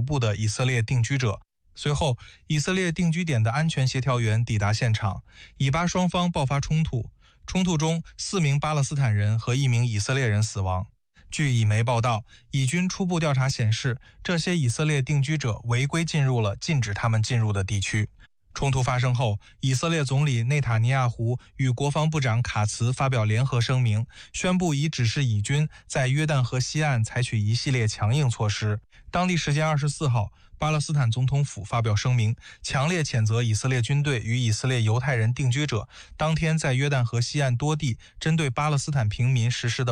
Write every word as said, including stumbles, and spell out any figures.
部的以色列定居者。随后，以色列定居点的安全协调员抵达现场，以巴双方爆发冲突。冲突中，四名巴勒斯坦人和一名以色列人死亡。据以媒报道，以军初步调查显示，这些以色列定居者违规进入了禁止他们进入的地区。冲突发生后，以色列总理内塔尼亚胡与国防部长卡茨发表联合声明，宣布已指示以军在约旦河西岸采取一系列强硬措施。当地时间二十四号，巴勒斯坦总统府发表声明，强烈谴责以色列军队与以色列犹太人定居者当天在约旦河西岸多地针对巴勒斯坦平民实施的